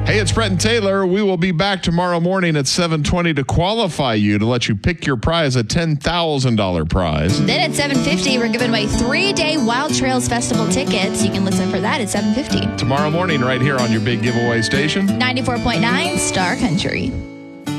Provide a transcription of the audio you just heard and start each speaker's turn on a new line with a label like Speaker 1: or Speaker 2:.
Speaker 1: Hey, it's Brett and Taylor. We will be back tomorrow morning at 7:20 to qualify you to let you pick your prize, a $10,000 prize.
Speaker 2: Then at 7:50, we're giving away 3-day Wild Trails Festival tickets. You can listen for that at 7:50.
Speaker 1: Tomorrow morning right here on your big giveaway station.
Speaker 2: 94.9 Star Country.